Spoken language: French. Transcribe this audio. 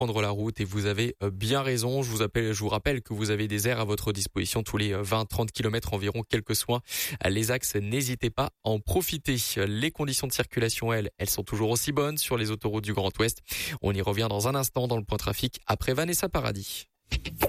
prendre la route et vous avez bien raison. Je vous rappelle que vous avez des aires à votre disposition tous les 20-30 km environ, quels que soient les axes. N'hésitez pas à en profiter. Les conditions de circulation, elles sont toujours aussi bonnes sur les autoroutes du Grand Ouest. On y revient dans un instant dans le point trafic après Vanessa Paradis.